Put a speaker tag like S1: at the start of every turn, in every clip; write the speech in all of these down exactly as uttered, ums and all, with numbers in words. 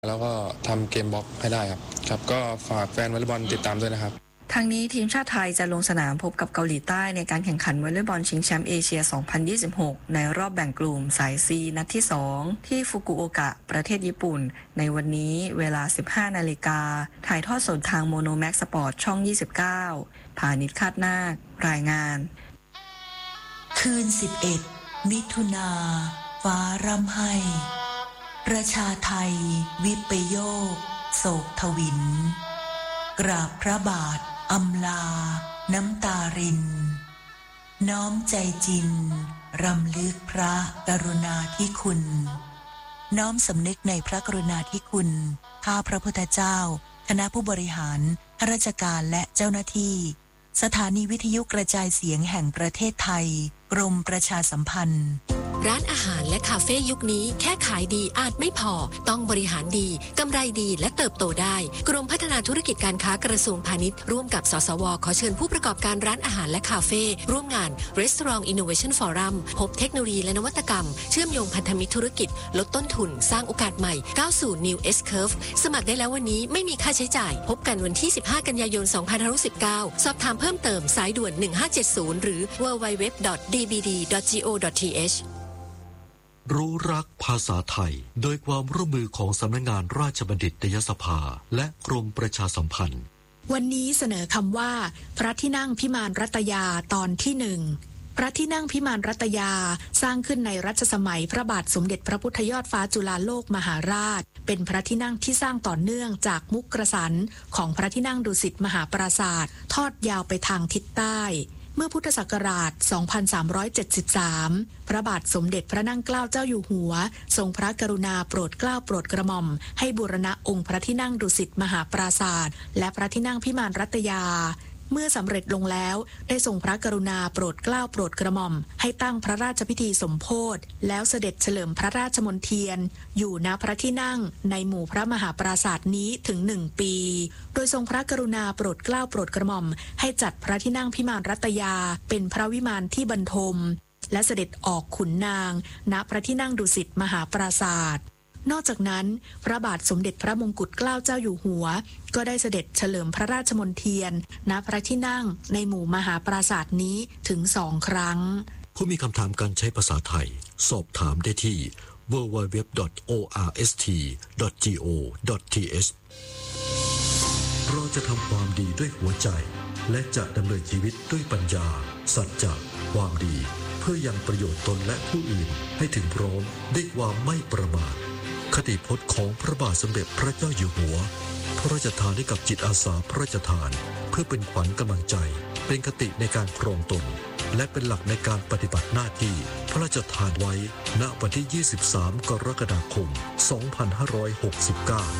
S1: แล้วก็ทำเกมบล็อกให้ได้ครับครับก็ฝากแฟนวอลเลย์บอลติดตามด้วยนะครับ
S2: ทางนี้ทีมชาติไทยจะลงสนามพบกับเกาหลีใต้ในการแข่งขันวอลเลย์บอลชิงแชมป์เอเชีย สองพันยี่สิบหก ในรอบแบ่งกลุ่มสาย C นัดที่ สอง ที่ฟุกุโอกะประเทศญี่ปุ่นในวันนี้เวลา สิบห้านาฬิกาถ่ายทอดสดทางโมโนแม็กสปอร์ตช่อง ยี่สิบเก้า พานิชคาดนาครายงาน
S3: คืน สิบเอ็ด มิถุนาฟ้าร่ำไห้ประชาไทยวิปโยคโศกทวินกราบพระบาทอำลาน้ำตารินน้อมใจจินรำลึกพระกรุณาธิคุณน้อมสำนึกในพระกรุณาธิคุณข้าพระพุทธเจ้าคณะผู้บริหารข้าราชการและเจ้าหน้าที่สถานีวิทยุกระจายเสียงแห่งประเทศไทยกรมประชาสัมพันธ์
S4: ร้านอาหารและคาเฟ่ยุคนี้แค่ขายดีอาจไม่พอต้องบริหารดีกำไรดีและเติบโตได้กรมพัฒนาธุรกิจการค้ากระทรวงพาณิชย์ร่วมกับสสวขอเชิญผู้ประกอบการร้านอาหารและคาเฟ่ร่วมงาน Restaurant Innovation Forum พบเทคโนโลยีและนวัตกรรมเชื่อมโยงพันธมิตรธุรกิจลดต้นทุนสร้างโอกาสใหม่ก้าวสู่ New S Curve สมัครได้แล้ววันนี้ไม่มีค่าใช้จ่ายพบกันวันที่สิบห้ากันยายนสองพันห้าร้อยสิบเก้าสอบถามเพิ่มเติมสายด่วนหนึ่งห้าเจ็ดศูนย์หรือ ดับเบิลยู ดับเบิลยู ดับเบิลยู ดอท ดี บี ดี ดอท จี โอ ดอท ที เอช
S5: รู้รักภาษาไทยโดยความร่วมมือของสำนักงานราชบัณฑิตยสภาและกรมประชาสัมพันธ์
S6: วันนี้เสนอคำว่าพระที่นั่งพิมานรัตยาตอนที่หนึ่งพระที่นั่งพิมานรัตยาสร้างขึ้นในรัชสมัยพระบาทสมเด็จพระพุทธยอดฟ้าจุฬาโลกมหาราชเป็นพระที่นั่งที่สร้างต่อเนื่องจากมุกกระสันของพระที่นั่งดุสิตมหาปราสาททอดยาวไปทางทิศใต้เมื่อพุทธศักราช สองพันสามร้อยเจ็ดสิบสาม พระบาทสมเด็จพระนั่งเกล้าเจ้าอยู่หัวทรงพระกรุณาโปรดเกล้าโปรดกระหม่อมให้บูรณะองค์พระที่นั่งดุสิตมหาปราสาทและพระที่นั่งพิมานรัตยาเมื่อสำเร็จลงแล้วได้ทรงพระกรุณาโปรดเกล้าโปรดกระหม่อมให้ตั้งพระราชพิธีสมโภชแล้วเสด็จเฉลิมพระราชมณเทียนอยู่ณพระที่นั่งในหมู่พระมหาปราสาทนี้ถึงหนึ่งปีโดยทรงพระกรุณาโปรดเกล้าโปรดกระหม่อมให้จัดพระที่นั่งพิมานรัตยาเป็นพระวิมานที่บรรทมและเสด็จออกขุนนางณพระที่นั่งดุสิตมหาปราสาทนอกจากนั้นพระบาทสมเด็จพระมงกุฎเกล้าเจ้าอยู่หัวก็ได้เสด็จเฉลิมพระราชมณเทียนณพระที่นั่งในหมู่มหาปราสาทนี้ถึงสองครั้ง
S5: ผู้มีคำถามการใช้ภาษาไทยสอบถามได้ที่ ดับเบิลยู ดับเบิลยู ดับเบิลยู ดอท โอ อาร์ เอส ที ดอท จี โอ ดอท ที เอช เราจะทำความดีด้วยหัวใจและจะดำเนินชีวิตด้วยปัญญาสัจจะความดีเพื่อยังประโยชน์ตนและผู้อื่นให้ถึงพร้อมด้วยความไม่ประมาทคติพจน์ของพระบาทสมเด็จพระเจ้าอยู่หัวพระราชทานให้กับจิตอาสาพระราชทานเพื่อเป็นขวัญกำลังใจเป็นคติในการครองตนและเป็นหลักในการปฏิบัติหน้าที่พระราชทานไว้ณวันที่ยี่สิบสามกรกฎาคมสองพันห้าร้อยหกสิบเก้า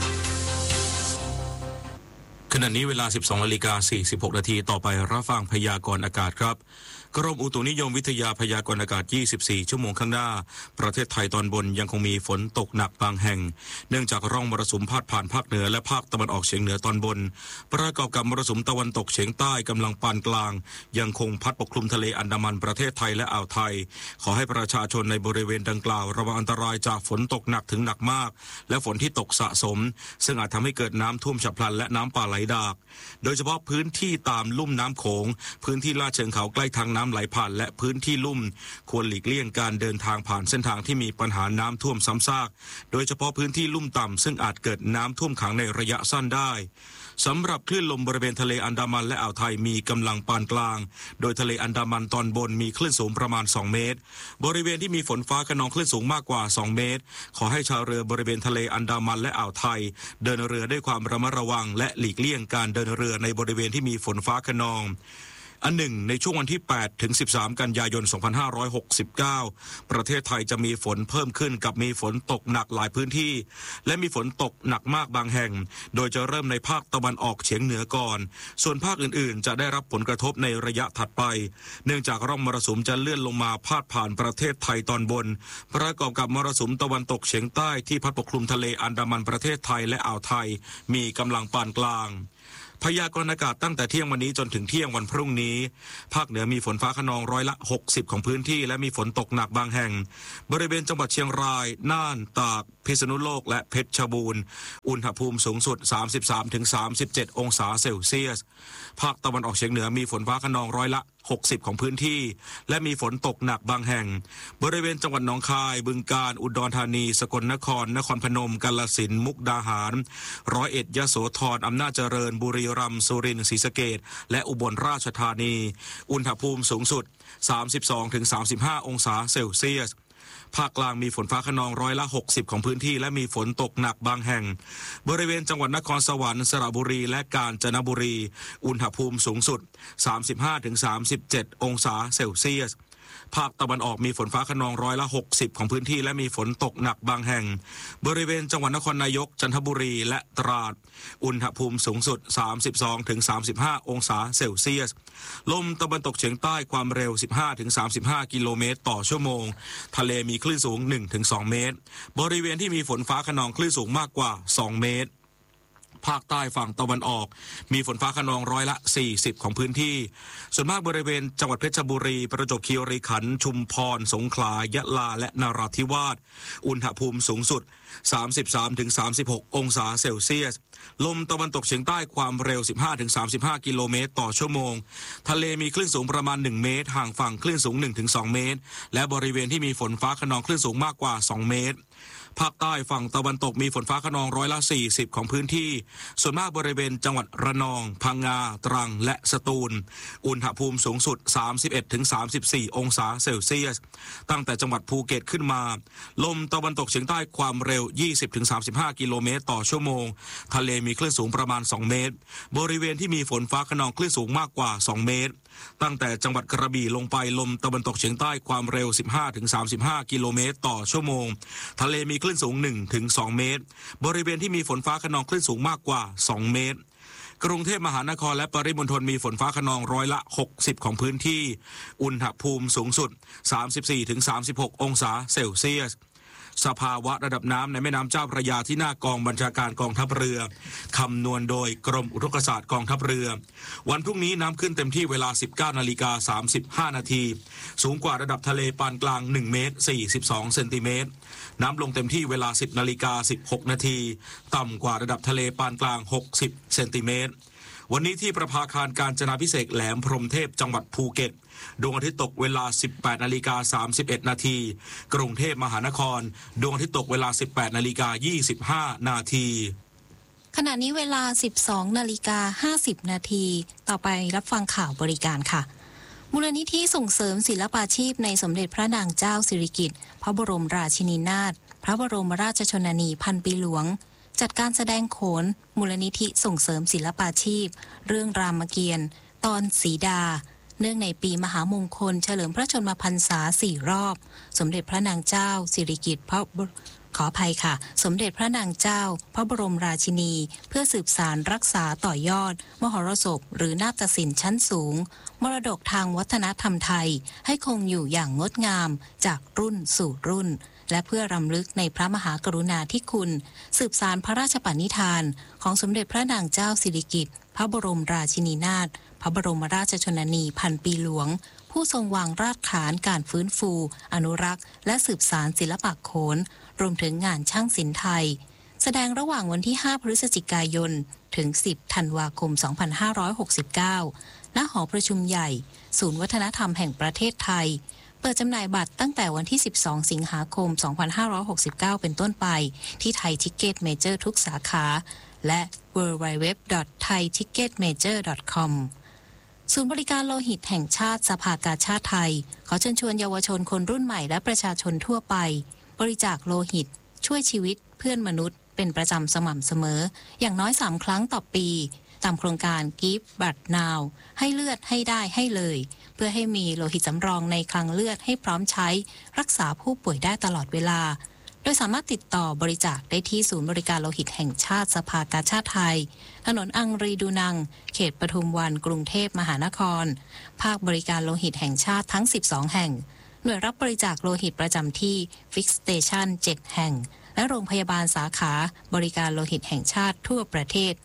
S7: ขณะนี้เวลา สิบสองนาฬิกาสี่สิบหกนาทีต่อไปรับฟังพยากรณ์อากาศครับกรมอุตุนิยมวิทยาพยากรณ์อากาศยี่สิบสี่ชั่วโมงข้างหน้าประเทศไทยตอนบนยังคงมีฝนตกหนักบางแห่งเนื่องจากร่องมรสุมพาดผ่านภาคเหนือและภาคตะวันออกเฉียงเหนือตอนบนประกอบกับมรสุมตะวันตกเฉียงใต้กำลังปานกลางยังคงพัดปกคลุมทะเลอันดามันประเทศไทยและอ่าวไทยขอให้ประชาชนในบริเวณดังกล่าวระวังอันตรายจากฝนตกหนักถึงหนักมากและฝนที่ตกสะสมซึ่งอาจทำให้เกิดน้ำท่วมฉับพลันและน้ำป่าไหลหลากโดยเฉพาะพื้นที่ตามลุ่มน้ำโขงพื้นที่ลาดเชิงเขาใกล้ทางน้ำไหลผ่านและพื้นที่ลุ่มควรหลีกเลี่ยงการเดินทางผ่านเส้นทางที่มีปัญหาน้ำท่วมซ้ำซากโดยเฉพาะพื้นที่ลุ่มต่ำซึ่งอาจเกิดน้ำท่วมขังในระยะสั้นได้สำหรับคลื่นลมบริเวณทะเลอันดามันและอ่าวไทยมีกำลังปานกลางโดยทะเลอันดามันตอนบนมีคลื่นสูงประมาณสองเมตรบริเวณที่มีฝนฟ้าคะนองคลื่นสูงมากกว่าสองเมตรขอให้ชาวเรือบริเวณทะเลอันดามันและอ่าวไทยเดินเรือด้วยความระมัดระวังและหลีกเลี่ยงการเดินเรือในบริเวณที่มีฝนฟ้าคะนองอันหนึ่งในช่วงวันที่แปดถึงสิบสามกันยายนสองพันห้าร้อยหกสิบเก้าประเทศไทยจะมีฝนเพิ่มขึ้นกับมีฝนตกหนักหลายพื้นที่และมีฝนตกหนักมากบางแห่งโดยจะเริ่มในภาคตะวันออกเฉียงเหนือก่อนส่วนภาคอื่นๆจะได้รับผลกระทบในระยะถัดไปเนื่องจากร่องมรสุมจะเลื่อนลงมาพาดผ่านประเทศไทยตอนบนประกอบกับมรสุมตะวันตกเฉียงใต้ที่พัดปกคลุมทะเลอันดามันประเทศไทยและอ่าวไทยมีกำลังปานกลางพยากรณ์อากาศตั้งแต่เที่ยงวันนี้จนถึงเที่ยงวันพรุ่งนี้ภาคเหนือมีฝนฟ้าคะนองร้อยละหกสิบของพื้นที่และมีฝนตกหนักบางแห่งบริเวณจังหวัดเชียงรายน่านตากพิษณุโลกและเพชรบูรณ์อุณหภูมิสูงสุด สามสิบสามถึงสามสิบเจ็ด องศาเซลเซียสภาคตะวันออกเฉียงเหนือมีฝนฟ้าคะนองร้อยละหกสิบของพื้นที่และมีฝนตกหนักบางแห่งบริเวณจังหวัดหนองคายบึงกาฬอุดรธานีสกลนครนครพนมกาฬสินธุ์มุกดาหารร้อยเอ็ดยโสธรอำนาจเจริญบุรีรัมย์สุรินทร์ศรีสะเกษและอุบลราชธานีอุณหภูมิสูงสุด สามสิบสองถึงสามสิบห้า องศาเซลเซียสภาคกลางมีฝนฟ้าคะนองร้อยละหกสิบของพื้นที่และมีฝนตกหนักบางแห่งบริเวณจังหวัดนครสวรรค์สระบุรีและกาญจนบุรีอุณหภูมิสูงสุด สามสิบห้าถึงสามสิบเจ็ด องศาเซลเซียสภาคตะวันออกมีฝนฟ้าคะนองร้อยละหกสิบของพื้นที่และมีฝนตกหนักบางแห่งบริเวณจังหวัดนครนายกจันทบุรีและตราดอุณหภูมิสูงสุด สามสิบสองถึงสามสิบห้า องศาเซลเซียสลมตะวันตกเฉียงใต้ความเร็ว สิบห้าถึงสามสิบห้า กิโลเมตรต่อชั่วโมงทะเลมีคลื่นสูง หนึ่งถึงสอง เมตรบริเวณที่มีฝนฟ้าคะนองคลื่นสูงมากกว่าสองเมตรภาคใต้ฝั่งตะวันออกมีฝนฟ้าคะนองร้อยละสี่สิบของพื้นที่ส่วนมากบริเวณจังหวัดเพชรบุรีประจวบคีรีขันธ์ชุมพรสงขลายะลาและนราธิวาสอุณหภูมิสูงสุด สามสิบสามถึงสามสิบหก องศาเซลเซียสลมตะวันตกเฉียงใต้ความเร็ว สิบห้าถึงสามสิบห้า กิโลเมตรต่อชั่วโมงทะเลมีคลื่นสูงประมาณหนึ่งเมตรห่างฝั่งคลื่นสูง หนึ่งถึงสอง เมตรและบริเวณที่มีฝนฟ้าคะนองคลื่นสูงมากกว่าสองเมตรภาคใต้ฝั่งตะวันตกมีฝนฟ้าคะนองร้อยละสี่สิบของพื้นที่ส่วนมากบริเวณจังหวัดระนองพังงาตรังและสตูลอุณหภูมิสูงสุด สามสิบเอ็ดถึงสามสิบสี่ องศาเซลเซียสตั้งแต่จังหวัดภูเก็ตขึ้นมาลมตะวันตกเฉียงใต้ความเร็ว ยี่สิบถึงสามสิบห้า กิโลเมตรต่อชั่วโมงทะเลมีคลื่นสูงประมาณสองเมตรบริเวณที่มีฝนฟ้าคะนองคลื่นสูงมากกว่าสองเมตรตั้งแต่จังหวัดกระบี่ลงไปลมตะวันตกเฉียงใต้ความเร็ว สิบห้าถึงสามสิบห้า กิโลเมตรต่อชั่วโมงทะเลมีคลื่นสูง หนึ่งถึงสอง เมตรบริเวณที่มีฝนฟ้าคะนองคลื่นสูงมากกว่าสองเมตรกรุงเทพมหานครและปริมณฑลมีฝนฟ้าคะนองร้อยละหกสิบของพื้นที่อุณหภูมิสูงสุด สามสิบสี่ถึงสามสิบหก องศาเซลเซียสสภาวะระดับน้ำในแม่น้ำเจ้าพระยาที่หน้ากองบัญชาการกองทัพเรือคำนวณโดยกรมอุทกศาสตร์กองทัพเรือวันพรุ่งนี้น้ำขึ้นเต็มที่เวลา สิบเก้านาฬิกาสามสิบห้า นาทีสูงกว่าระดับทะเลปานกลางหนึ่งเมตรสี่สิบสองเซนติเมตรน้ำลงเต็มที่เวลา สิบนาฬิกาสิบหก นาทีต่ำกว่าระดับทะเลปานกลางหกสิบเซนติเมตรวันนี้ที่ประภาคารกาญจนาภิเษกแหลมพรหมเทพจังหวัดภูเก็ตดวงอาทิตย์ตกเวลา สิบแปดนาฬิกาสามสิบเอ็ด นาทีกรุงเทพมหานครดวงอาทิตย์ตกเวลา สิบแปดนาฬิกายี่สิบห้า นาที
S8: ขณะนี้เวลา สิบสองนาฬิกาห้าสิบ นาทีต่อไปรับฟังข่าวบริการค่ะมูลนิธิส่งเสริมศิลปาชีพในสมเด็จพระนางเจ้าสิริกิติ์พระบรมราชินีนาถพระบรมราชชนนีพันปีหลวงจัดการแสดงโขนมูลนิธิส่งเสริมศิลปาชีพเรื่องรามเกียรติ์ตอนสีดาเนื่องในปีมหามงคลเฉลิมพระชนมพรรษาสี่รอบสมเด็จพระนางเจ้าสิริกิติ์พระขออภัยค่ะสมเด็จพระนางเจ้าพระบรมราชินีเพื่อสืบสานรักษาต่อยอดมหรสพหรือนาฏศิลป์ชั้นสูงมรดกทางวัฒนธรรมไทยให้คงอยู่อย่างงดงามจากรุ่นสู่รุ่นและเพื่อรำลึกในพระมหากรุณาธิคุณสืบสานพระราชปณิธานของสมเด็จพระนางเจ้าสิริกิติ์พระบรมราชินีนาถพระบรมราชชนนีพันปีหลวงผู้ทรงวางรากฐานการฟื้นฟูอนุรักษ์และสืบสานศิลปะโขนรวมถึงงานช่างศิลป์ไทยแสดงระหว่างวันที่ห้าพฤศจิกายนถึงสิบธันวาคมสองพันห้าร้อยหกสิบเก้าณหอประชุมใหญ่ศูนย์วัฒนธรรมแห่งประเทศไทยเปิดจำหน่ายบัตรตั้งแต่วันที่สิบสองสิงหาคมสองพันห้าร้อยหกสิบเก้าเป็นต้นไปที่ไทยทิกเก็ตเมเจอร์ทุกสาขาและ ดับเบิลยู ดับเบิลยู ดับเบิลยู ดอท ไทย ทิกเก็ต เมเจอร์ ดอท คอม ศูนย์บริการโลหิตแห่งชาติสภากาชาดไทยขอเชิญชวนเยาวชนคนรุ่นใหม่และประชาชนทั่วไปบริจาคโลหิตช่วยชีวิตเพื่อนมนุษย์เป็นประจำสม่ำเสมออย่างน้อยสามครั้งต่อปีตามโครงการ Give Blood Now ให้เลือดให้ได้ให้เลยเพื่อให้มีโลหิตสำรองในคลังเลือดให้พร้อมใช้รักษาผู้ป่วยได้ตลอดเวลาโดยสามารถติดต่อบริจาคได้ที่ศูนย์บริการโลหิตแห่งชาติสภากาชาดไทยถนนอังรีดูนังเขตปทุมวันกรุงเทพมหานครภาคบริการโลหิตแห่งชาติทั้งสิบสองแห่งหน่วยรับบริจาคโลหิตประจำที่ Fix Station เจ็ดแห่งและโรงพยาบาลสาขาบริการโลหิตแห่งชาติทั่วประเทศ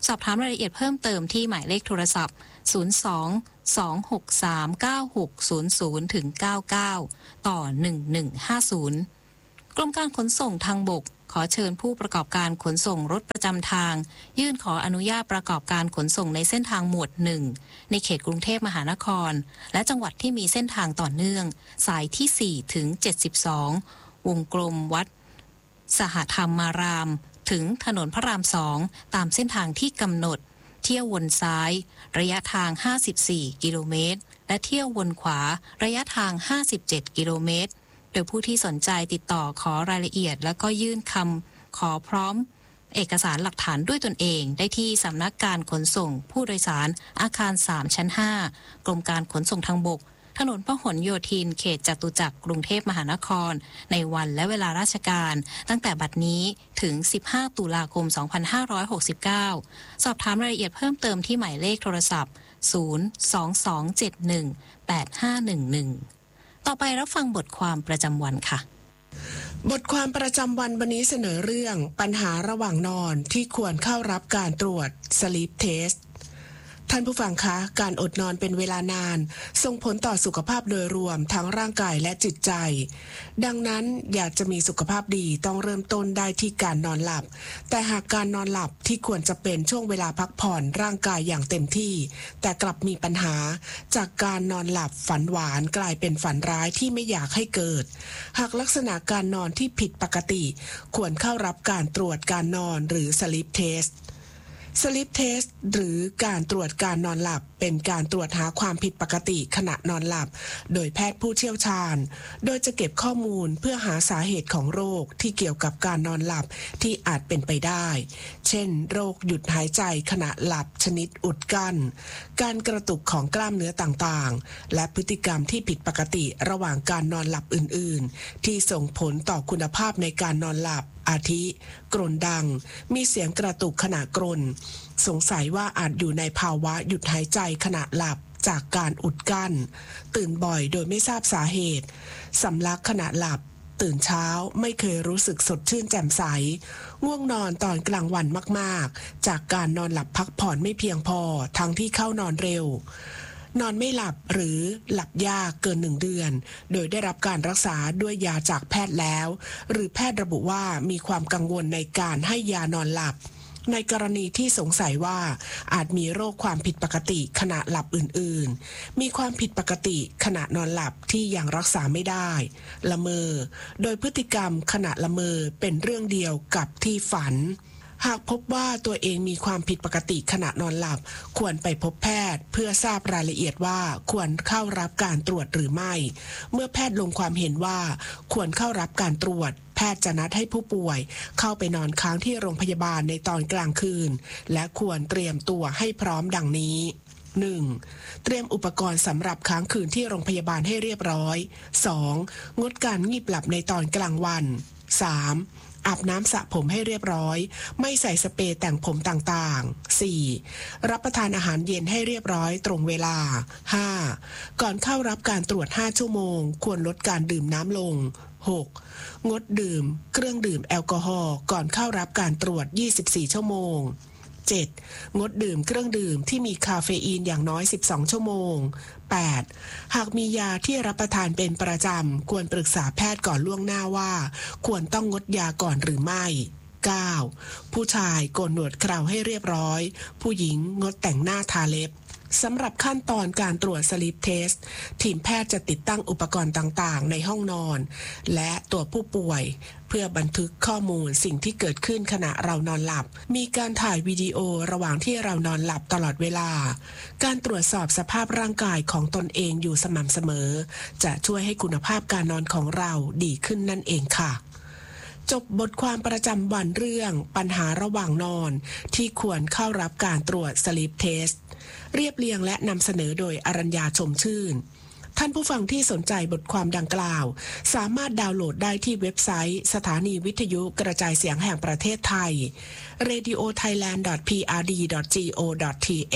S8: สอบถามรายละเอียดเพิ่มเติมที่หมายเลขโทรศัพท์ศูนย์ สอง สอง หก สาม เก้า หก ศูนย์ ศูนย์ ถึง เก้าเก้า ต่อ หนึ่งหนึ่งห้าศูนย์ กรมการขนส่งทางบกขอเชิญผู้ประกอบการขนส่งรถประจำทางยื่นขออนุญาตประกอบการขนส่งในเส้นทางหมวดหนึ่งในเขตกรุงเทพมหานครและจังหวัดที่มีเส้นทางต่อเนื่องสายที่สี่ถึงเจ็ดสิบสองวงกลมวัดสหธรรมารามถึงถนนพระรามสองตามเส้นทางที่กำหนดเที่ยววนซ้ายระยะทางห้าสิบสี่กิโลเมตรและเที่ยววนขวาระยะทางห้าสิบเจ็ดกิโลเมตรโดยผู้ที่สนใจติดต่อขอรายละเอียดแล้วก็ยื่นคำขอพร้อมเอกสารหลักฐานด้วยตนเองได้ที่สำนักการขนส่งผู้โดยสารอาคารสามชั้นห้ากรมการขนส่งทางบกถนนพหลโยธินเขตจตุจักรกรุงเทพมหานครในวันและเวลาราชการตั้งแต่บัดนี้ถึงสิบห้าตุลาคมสองพันห้าร้อยหกสิบเก้าสอบถามรายละเอียดเพิ่มเติมที่หมายเลขโทรศัพท์ศูนย์ สอง สอง เจ็ด หนึ่ง แปด ห้า หนึ่ง หนึ่งต่อไปรับฟังบทความประจำวันค่ะ
S9: บทความประจำวันวันนี้เสนอเรื่องปัญหาระหว่างนอนที่ควรเข้ารับการตรวจ Sleep Test ท่านผู้ฟังคะการอดนอนเป็นเวลานานส่งผลต่อสุขภาพโดยรวมทั้งร่างกายและจิตใจดังนั้นอยากจะมีสุขภาพดีต้องเริ่มต้นได้ที่การนอนหลับแต่หากการนอนหลับที่ควรจะเป็นช่วงเวลาพักผ่อนร่างกายอย่างเต็มที่แต่กลับมีปัญหาจากการนอนหลับฝันหวานกลายเป็นฝันร้ายที่ไม่อยากให้เกิดหากลักษณะการนอนที่ผิดปกติควรเข้ารับการตรวจการนอนหรือ Sleep Test Sleep Test หรือการตรวจการนอนหลับเป็นการตรวจหาความผิดปกติขณะนอนหลับโดยแพทย์ผู้เชี่ยวชาญโดยจะเก็บข้อมูลเพื่อหาสาเหตุของโรคที่เกี่ยวกับการนอนหลับที่อาจเป็นไปได้เช่นโรคหยุดหายใจขณะหลับชนิดอุดกั้นการกระตุกของกล้ามเนื้อต่างๆและพฤติกรรมที่ผิดปกติระหว่างการนอนหลับอื่นๆที่ส่งผลต่อคุณภาพในการนอนหลับอาทิกรนดังมีเสียงกระตุกขณะกรนสงสัยว่าอาจอยู่ในภาวะหยุดหายใจขณะหลับจากการอุดกั้นตื่นบ่อยโดยไม่ทราบสาเหตุสำลักขณะหลับตื่นเช้าไม่เคยรู้สึกสดชื่นแจ่มใสง่วงนอนตอนกลางวันมากๆจากการนอนหลับพักผ่อนไม่เพียงพอทั้งที่เข้านอนเร็วนอนไม่หลับหรือหลับยากเกินหนึ่งเดือนโดยได้รับการรักษาด้วยยาจากแพทย์แล้วหรือแพทย์ระบุว่ามีความกังวลในการให้ยานอนหลับในกรณีที่สงสัยว่าอาจมีโรคความผิดปกติขณะหลับอื่นๆมีความผิดปกติขณะนอนหลับที่ยังรักษาไม่ได้ละเมอโดยพฤติกรรมขณะละเมอเป็นเรื่องเดียวกับที่ฝันหากพบว่าตัวเองมีความผิดปกติขณะนอนหลับควรไปพบแพทย์เพื่อทราบรายละเอียดว่าควรเข้ารับการตรวจหรือไม่เมื่อแพทย์ลงความเห็นว่าควรเข้ารับการตรวจแพทย์จะนัดให้ผู้ป่วยเข้าไปนอนค้างที่โรงพยาบาลในตอนกลางคืนและควรเตรียมตัวให้พร้อมดังนี้ หนึ่ง. เตรียมอุปกรณ์สำหรับค้างคืนที่โรงพยาบาลให้เรียบร้อย สอง. งดการงีบหลับในตอนกลางวัน สาม. อาบน้ำสระผมให้เรียบร้อยไม่ใส่สเปรย์แต่งผมต่างๆ สี่. รับประทานอาหารเย็นให้เรียบร้อยตรงเวลา ห้า. ก่อนเข้ารับการตรวจห้าชั่วโมงควรลดการดื่มน้ำลง หก. งดดื่มเครื่องดื่มแอลกอฮอล์ก่อนเข้ารับการตรวจยี่สิบสี่ชั่วโมง เจ็ด. งดดื่มเครื่องดื่มที่มีคาเฟอีนอย่างน้อยสิบสองชั่วโมง แปด. หากมียาที่รับประทานเป็นประจำควรปรึกษาแพทย์ก่อนล่วงหน้าว่าควรต้องงดยาก่อนหรือไม่ เก้า. ผู้ชายโกนหนวดเคราให้เรียบร้อยผู้หญิงงดแต่งหน้าทาเล็บสำหรับขั้นตอนการตรวจ Sleep Test ทีมแพทย์จะติดตั้งอุปกรณ์ต่างๆในห้องนอนและตัวผู้ป่วยเพื่อบันทึกข้อมูลสิ่งที่เกิดขึ้นขณะเรานอนหลับมีการถ่ายวิดีโอระหว่างที่เรานอนหลับตลอดเวลาการตรวจสอบสภาพร่างกายของตนเองอยู่สม่ำเสมอจะช่วยให้คุณภาพการนอนของเราดีขึ้นนั่นเองค่ะจบบทความประจำวันเรื่องปัญหาระหว่างนอนที่ควรเข้ารับการตรวจ Sleep Test เรียบเรียงและนำเสนอโดยอรัญญาชมชื่นท่านผู้ฟังที่สนใจบทความดังกล่าวสามารถดาวน์โหลดได้ที่เว็บไซต์สถานีวิทยุกระจายเสียงแห่งประเทศไทย เรดิโอไทยแลนด์ ดอท พี อาร์ ดี ดอท จี โอ ดอท ที เอช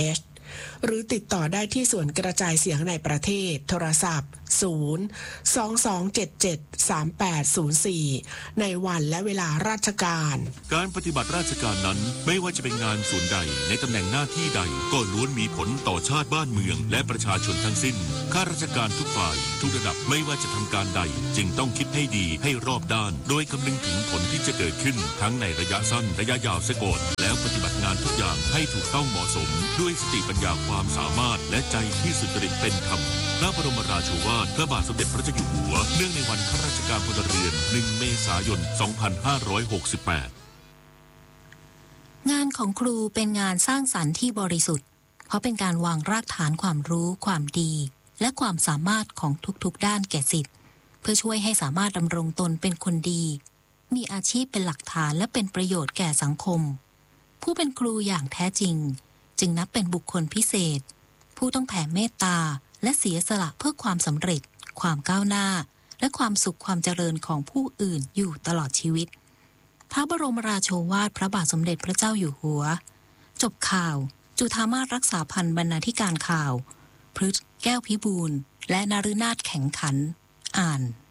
S9: หรือติดต่อได้ที่ส่วนกระจายเสียงในประเทศโทรศัพท์ศูนย์ สอง สอง เจ็ด เจ็ด สาม แปด ศูนย์ สี่ในวันและเวลาราชการ
S10: การปฏิบัติราชการนั้นไม่ว่าจะเป็นงานส่วนใดในตำแหน่งหน้าที่ใดก็ล้วนมีผลต่อชาติบ้านเมืองและประชาชนทั้งสิ้นข้าราชการทุกฝ่ายทุกระดับไม่ว่าจะทำการใดจึงต้องคิดให้ดีให้รอบด้านโดยคำนึงถึงผลที่จะเกิดขึ้นทั้งในระยะสั้นระยะยาวเสียก่อนแล้วปฏิบัติงานทุกอย่างให้ถูกต้องเหมาะสมด้วยสติปัญญาความสามารถและใจที่สุจริตเป็นธรรมพระบรมราโชวาทพระบาทสมเด็จพระเจ้าอยู่หัวเนื่องในวันข้าราชการพลเรือนหนึ่งเมษายนสองพันห้าร้อยหกสิบแปด
S8: งานของครูเป็นงานสร้างสรรค์ที่บริสุทธิ์เพราะเป็นการวางรากฐานความรู้ความดีและความสามารถของทุกๆด้านแก่ศิษย์เพื่อช่วยให้สามารถดำรงตนเป็นคนดีมีอาชีพเป็นหลักฐานและเป็นประโยชน์แก่สังคมผู้เป็นครูอย่างแท้จริงจึงนับเป็นบุคคลพิเศษผู้ต้องแผ่เมตตาและเสียสละเพื่อความสำเร็จความก้าวหน้าและความสุขความเจริญของผู้อื่นอยู่ตลอดชีวิตพระบรมราโชวาทพระบาทสมเด็จพระเจ้าอยู่หัวจบข่าวจุฑามาสรักษาพันธ์บรรณาธิการข่าวพฤษแก้วพิบูลและนฤนาถแข็งขันอ่าน